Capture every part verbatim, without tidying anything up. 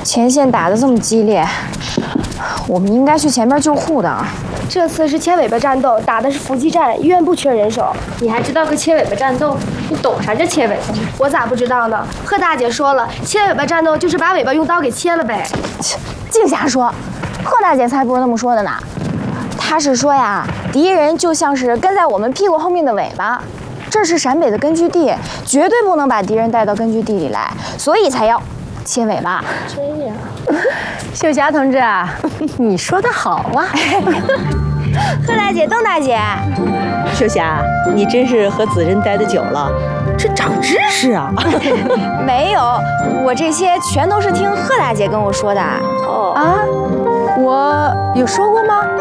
前线打得这么激烈，我们应该去前面救护的。 这次是切尾巴战斗，打的是伏击战，医院不缺人手。 你还知道个切尾巴战斗？你懂啥叫切尾巴吗？ 我咋不知道呢？贺大姐说了，切尾巴战斗就是把尾巴用刀给切了呗。 净瞎说，贺大姐才不是那么说的呢。她是说呀，敌人就像是跟在我们屁股后面的尾巴。 这是陕北的根据地，绝对不能把敌人带到根据地里来，所以才要切尾巴。 这样， 秀霞同志啊，你说的好啊！ 贺大姐、邓大姐， 秀霞，你真是和子仁待得久了，这长知识啊！ 没有，我这些全都是听贺大姐跟我说的。 哦啊，我有说过吗？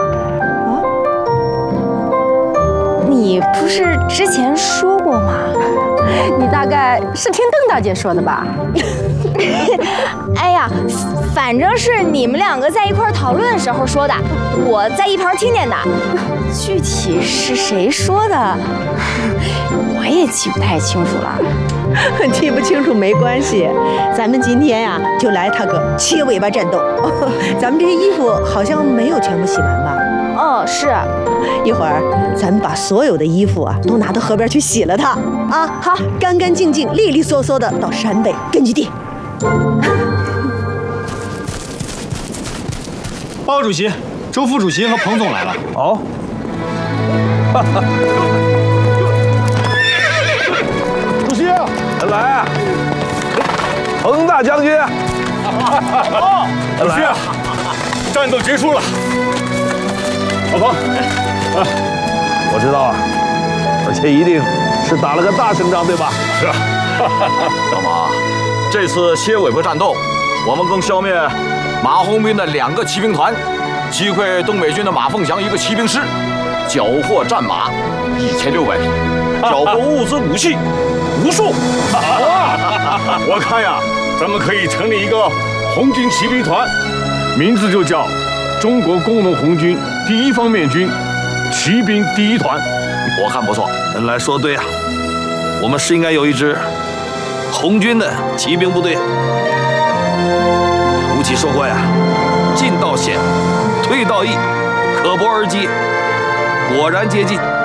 你不是之前说过吗？ 你大概是听邓大姐说的吧？ 哎呀，反正是你们两个在一块儿讨论的时候说的，我在一旁听见的。具体是谁说的，我也记不太清楚了。 记不清楚没关系，咱们今天呀、啊、就来他个切尾巴战斗。咱们这些衣服好像没有全部洗完吧？ 哦，是， 一会儿咱们把所有的衣服啊都拿到河边去洗了它啊，好，干干净净、利利索索的到陕北根据地。 包主席、周副主席和彭总来了。 哦。哈哈。主席，来啊！彭大将军。 哦，主席，战斗结束了。 老彭， 啊，我知道啊，而且一定是打了个大胜仗，对吧？ 是啊。 老马，这次切尾巴战斗，我们更消灭马红斌的两个骑兵团，击溃东北军的马凤祥一个骑兵师，缴获战马一千六百匹，缴获物资武器无数。 我看呀，咱们可以成立一个红军骑兵团，名字就叫 中国工农红军第一方面军骑兵第一团， 我看不错。 人来说对啊，我们是应该有一支红军的骑兵部队。吴起说过呀，进到险，退到易，可搏而击，果然接近。